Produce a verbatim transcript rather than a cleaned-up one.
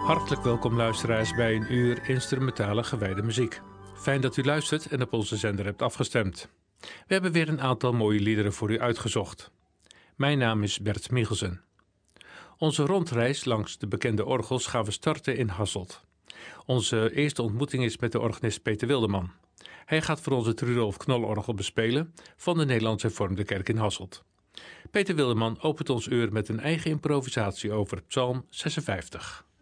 Hartelijk welkom luisteraars bij een uur instrumentale gewijde muziek. Fijn dat u luistert en op onze zender hebt afgestemd. We hebben weer een aantal mooie liederen voor u uitgezocht. Mijn naam is Bert Michelsen. Onze rondreis langs de bekende orgels gaan we starten in Hasselt. Onze eerste ontmoeting is met de organist Peter Wildeman. Hij gaat voor ons het Rudolf Knol-orgel bespelen van de Nederlands Hervormde Kerk in Hasselt. Peter Wildeman opent ons uur met een eigen improvisatie over Psalm zesenvijftig.